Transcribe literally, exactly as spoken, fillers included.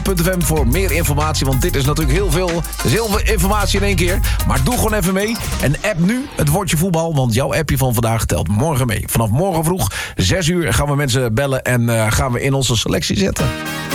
punt f m voor meer informatie. Want dit is natuurlijk heel veel, is heel veel informatie in één keer. Maar doe gewoon even mee. En app nu het woordje voetbal. Want jouw appje van vandaag telt morgen mee. Vanaf morgen vroeg, zes uur, gaan we mensen bellen. En uh, gaan we in onze selectie zetten.